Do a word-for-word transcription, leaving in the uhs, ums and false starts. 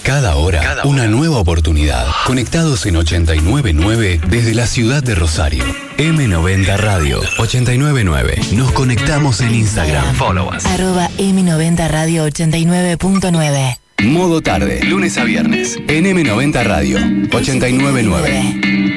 Cada hora, Cada una hora. nueva oportunidad. Conectados en ochenta y nueve punto nueve desde la ciudad de Rosario. eme noventa Radio ochenta y nueve punto nueve. Nos conectamos en Instagram. Follow us. Arroba eme noventa Radio ochenta y nueve punto nueve. Modo tarde, lunes a viernes, en eme noventa Radio ochenta y nueve punto nueve.